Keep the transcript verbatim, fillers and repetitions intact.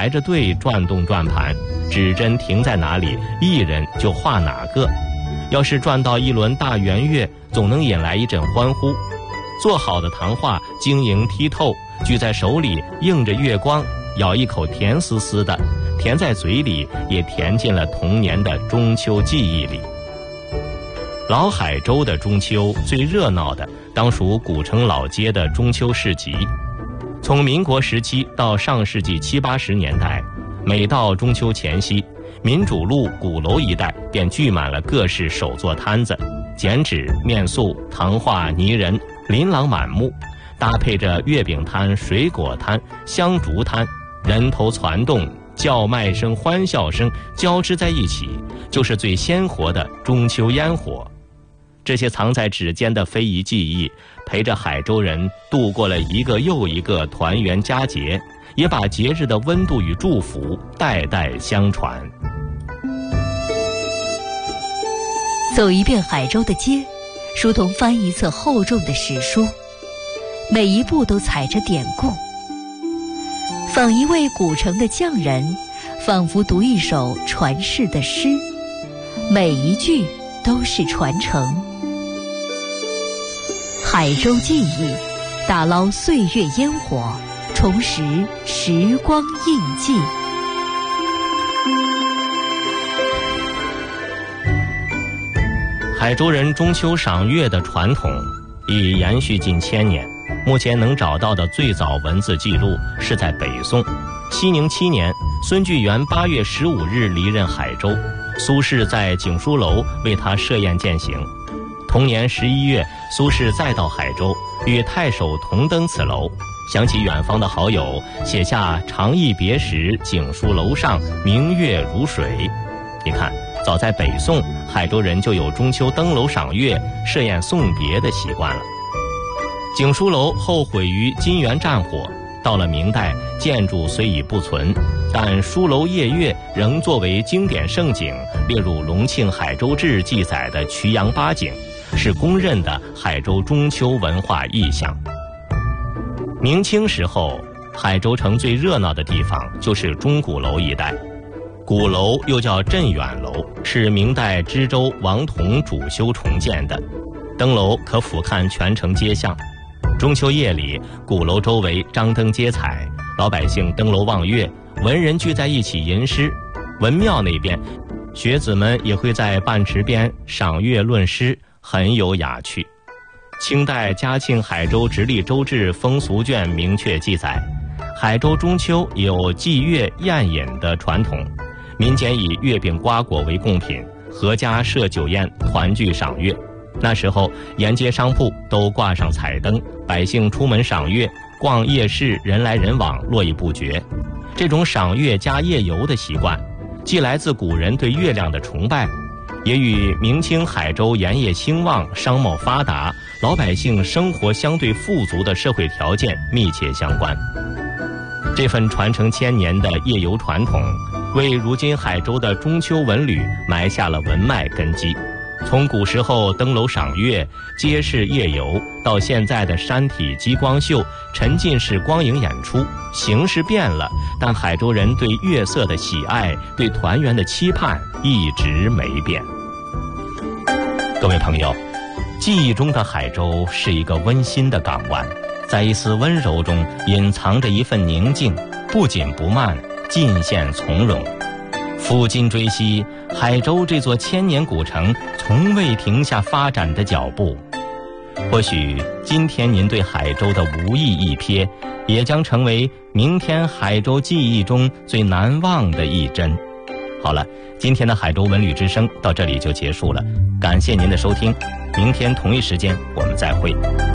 排着队转动转盘，指针停在哪里，一人就画哪个。要是转到一轮大圆月，总能引来一阵欢呼。做好的糖画晶莹剔透，举在手里映着月光，咬一口甜丝丝的，甜在嘴里也甜进了童年的中秋记忆里。老海州的中秋最热闹的当属古城老街的中秋市集。从民国时期到上世纪七八十年代，每到中秋前夕，民主路鼓楼一带便聚满了各式手作摊子，剪纸、面塑、糖画、泥人，琳琅满目，搭配着月饼摊、水果摊、香烛摊，人头攒动，叫卖声、欢笑声交织在一起，就是最鲜活的中秋烟火。这些藏在指尖的非遗技艺，陪着海州人度过了一个又一个团圆佳节，也把节日的温度与祝福代代相传。 走一遍海州的街，如同翻一册厚重的史书，每一步都踩着典故。访一位古城的匠人，仿佛读一首传世的诗，每一句都是传承。海州记忆，打捞岁月烟火，重拾时光印记。 海州人中秋赏月的传统已延续近千年，目前能找到的最早文字记录是在北宋熙宁七年，孙巨源八月十五日离任海州，苏轼在景书楼为他设宴饯行。同年十一月，苏轼再到海州，与太守同登此楼，想起远方的好友，写下长忆别时，景书楼上明月如水。你看，早在北宋，海州人就有中秋登楼赏月、设宴送别的习惯了。景书楼后毁于金元战火，到了明代，建筑虽已不存，但书楼夜月仍作为经典胜景，列入《隆庆海州志》记载的衢阳八景，是公认的海州中秋文化意象。明清时候，海州城最热闹的地方就是钟鼓楼一带。鼓楼又叫镇远楼，是明代知州王同主修重建的，登楼可俯瞰全城街巷。中秋夜里，鼓楼周围张灯结彩，老百姓登楼望月，文人聚在一起吟诗。文庙那边，学子们也会在半池边赏月论诗，很有雅趣。清代嘉庆海州直隶州志风俗卷明确记载，海州中秋有祭月宴饮的传统，民间以月饼瓜果为贡品，阖家设酒宴，团聚赏月。那时候沿街商铺都挂上彩灯，百姓出门赏月，逛夜市人来人往，络绎不绝。这种赏月加夜游的习惯，既来自古人对月亮的崇拜，也与明清海州盐业兴旺、商贸发达、老百姓生活相对富足的社会条件密切相关。这份传承千年的夜游传统，为如今海州的中秋文旅埋下了文脉根基。从古时候登楼赏月、街市夜游，到现在的山体激光秀、沉浸式光影演出，形式变了，但海州人对月色的喜爱、对团圆的期盼一直没变。各位朋友，记忆中的海州是一个温馨的港湾，在一丝温柔中隐藏着一份宁静，不紧不慢，尽显从容。抚今追昔，海州这座千年古城从未停下发展的脚步。或许今天您对海州的无意一瞥，也将成为明天海州记忆中最难忘的一帧。好了，今天的海州文旅之声到这里就结束了，感谢您的收听，明天同一时间我们再会。